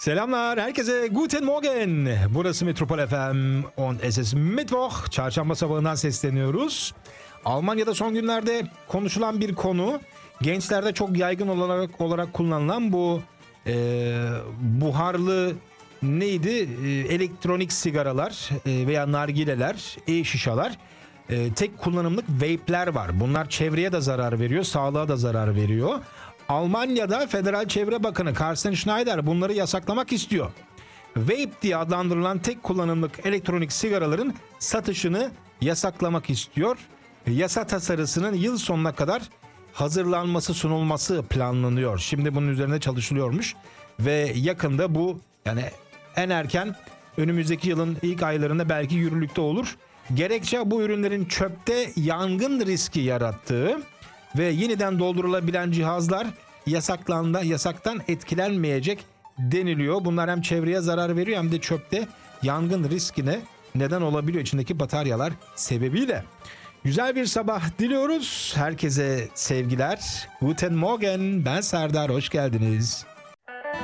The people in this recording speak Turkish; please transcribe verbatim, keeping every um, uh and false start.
Selamlar herkese, Guten Morgen. Burası Metropol F M und es ist Mittwoch. Çarşamba sabahından sesleniyoruz. Almanya'da son günlerde konuşulan bir konu, gençlerde çok yaygın olarak olarak kullanılan bu e, buharlı neydi? E, elektronik sigaralar e, veya nargileler, e-şişalar. E, tek kullanımlık vape'ler var. Bunlar çevreye de zarar veriyor, sağlığa da zarar veriyor. Almanya'da Federal Çevre Bakanı Carsten Schneider bunları yasaklamak istiyor. Vape diye adlandırılan tek kullanımlık elektronik sigaraların satışını yasaklamak istiyor. Yasa tasarısının yıl sonuna kadar hazırlanması, sunulması planlanıyor. Şimdi bunun üzerine çalışılıyormuş ve yakında bu, yani en erken önümüzdeki yılın ilk aylarında belki yürürlükte olur. Gerekçe bu ürünlerin çöpte yangın riski yarattığı ve yeniden doldurulabilen cihazlar yasaklandı, yasaktan etkilenmeyecek deniliyor. Bunlar hem çevreye zarar veriyor hem de çöpte yangın riskine neden olabiliyor içindeki bataryalar sebebiyle. Güzel bir sabah diliyoruz. Herkese sevgiler. Guten Morgen. Ben Serdar. Hoş geldiniz.